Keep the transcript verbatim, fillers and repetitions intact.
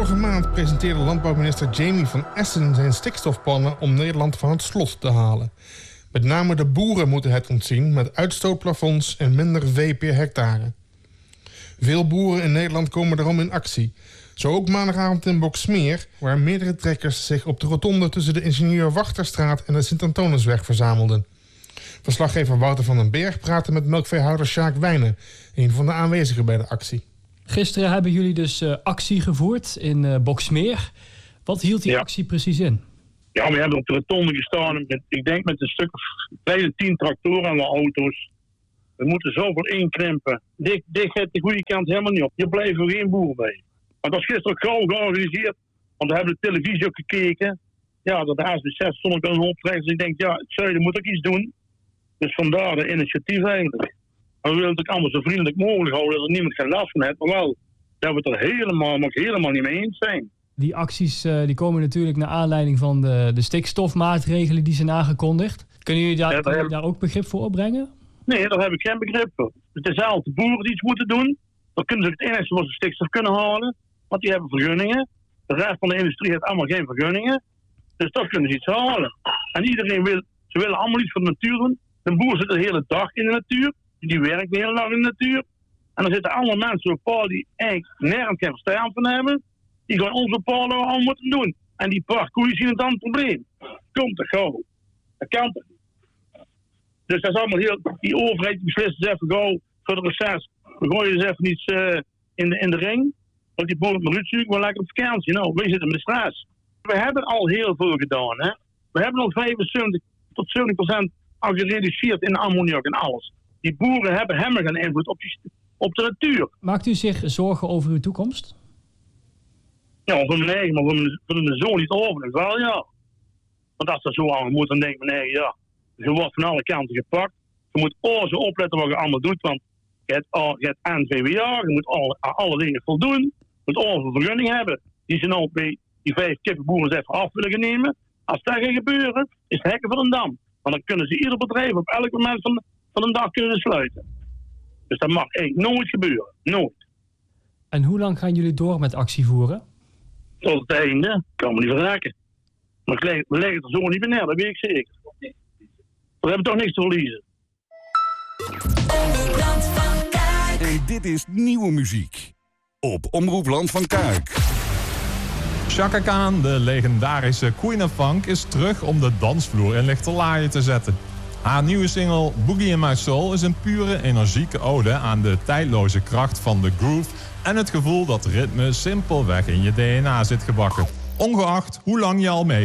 Vorige maand presenteerde landbouwminister Jamie van Essen zijn stikstofplannen om Nederland van het slot te halen. Met name de boeren moeten het ontzien met uitstootplafonds en minder vee per hectare. Veel boeren in Nederland komen daarom in actie. Zo ook maandagavond in Boksmeer, waar meerdere trekkers zich op de rotonde tussen de Ingenieur Wachterstraat en de Sint-Antonisweg verzamelden. Verslaggever Wouter van den Berg praatte met melkveehouder Sjaak Wijnen, een van de aanwezigen bij de actie. Gisteren hebben jullie dus uh, actie gevoerd in uh, Boksmeer. Wat hield die ja. actie precies in? Ja, we hebben op de rotonde gestaan, met, ik denk met een stuk of bijna tien tractoren en auto's. We moeten zoveel inkrimpen. Dit, dit gaat de goede kant helemaal niet op. Je blijft er geen boer bij. Maar dat is gisteren gauw georganiseerd, want we hebben de televisie ook gekeken. Ja, dat de A S B zes stond ik aan een hoop rechts. Dus ik denk, ja, het zuiden moet ook iets doen. Dus vandaar de initiatief eigenlijk. Maar we willen het ook allemaal zo vriendelijk mogelijk houden, dat er niemand geen last van heeft. Maar wel, dat we het er helemaal, nog helemaal niet mee eens zijn. Die acties uh, die komen natuurlijk naar aanleiding van de, de stikstofmaatregelen die zijn aangekondigd. Kunnen jullie daar, ja, kunnen jullie daar ook begrip voor opbrengen? Nee, daar heb ik geen begrip voor. Het is altijd de boeren die iets moeten doen. Dan kunnen ze het enigste wat ze stikstof kunnen halen. Want die hebben vergunningen. De rest van de industrie heeft allemaal geen vergunningen. Dus dat kunnen ze iets halen. En iedereen wil, ze willen allemaal iets voor de natuur doen. De boer zit de hele dag in de natuur. Die werkt de hele dag in de natuur. En dan zitten allemaal mensen op paal die eigenlijk nergens geen verstand van hebben. Die gaan ons bepalen wat we allemaal moeten doen. En die parkoeien zien het dan het probleem. Komt toch gauw. Dat kan toch niet. Dus dat is allemaal heel... Die overheid beslist dus even gauw voor de reces. We gooien dus even iets uh, in, de, in de ring. Want die boeren met Ruud wel lekker op vakantie. Nou, wij zitten met de stress. We hebben al heel veel gedaan. Hè? We hebben al vijfenzeventig tot zeventig procent al gereduceerd in ammoniak en alles. Die boeren hebben helemaal geen invloed op, die, op de natuur. Maakt u zich zorgen over uw toekomst? Ja, voor mijn eigen, maar voor mijn, voor mijn zoon niet over. Wel ja. Want als dat zo aan moet, dan denk ik, nee, ja. Je wordt van alle kanten gepakt. Je moet alles zo opletten wat je allemaal doet. Want je hebt, al, je hebt N V W A, je moet alle, alle dingen voldoen. Je moet alles een vergunning hebben. Die ze nou bij die vijf kippenboeren even af willen nemen. Als dat gaat gebeuren, is het hekken van een dam. Want dan kunnen ze ieder bedrijf op elk moment van, van een dag kunnen sluiten. Dus dat mag eigenlijk nooit gebeuren. Nooit. En hoe lang gaan jullie door met actie voeren? Tot het einde. Kan me niet verraken. Maar we leggen het er zo niet meer neer, dat weet ik zeker. We hebben toch niks te verliezen. En dit is nieuwe muziek. Op Omroep Land van Kuik. Chaka Khan, de legendarische Queen of Funk, is terug om de dansvloer in Lichterlaaien te zetten. Haar nieuwe single Boogie in My Soul is een pure, energieke ode aan de tijdloze kracht van de groove en het gevoel dat ritme simpelweg in je D N A zit gebakken. Ongeacht hoe lang je al mee